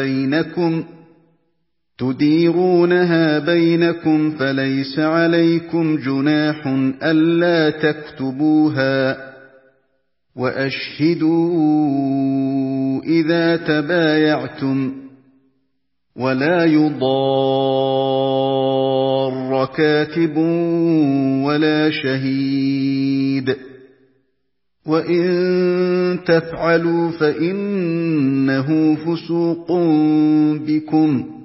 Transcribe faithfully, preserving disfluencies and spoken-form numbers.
بينكم تديرونها بينكم فليس عليكم جناح ألا تكتبوها وأشهدوا إذا تبايعتم ولا يضار كاتب ولا شهيد وإن تفعلوا فإنه فسوق بكم